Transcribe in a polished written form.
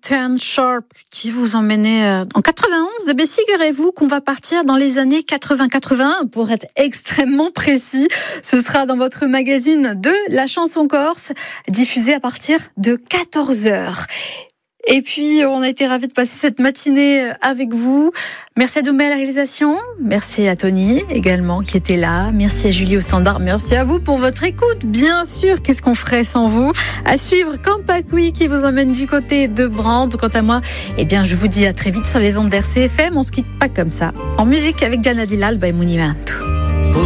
Turn Sharp qui vous emmenait en 91. Eh bien, figurez-vous qu'on va partir dans les années 80-81 pour être extrêmement précis. Ce sera dans votre magazine de la chanson corse, diffusé à partir de 14h. Et puis, on a été ravis de passer cette matinée avec vous. Merci à Doumé à la réalisation. Merci à Tony également qui était là. Merci à Julie au standard. Merci à vous pour votre écoute. Bien sûr, qu'est-ce qu'on ferait sans vous? À suivre Campacui qui vous emmène du côté de Brande. Quant à moi, eh bien, je vous dis à très vite sur les ondes d'RCFM. On se quitte pas comme ça. En musique avec Diana Dillal by Mouni Mantou.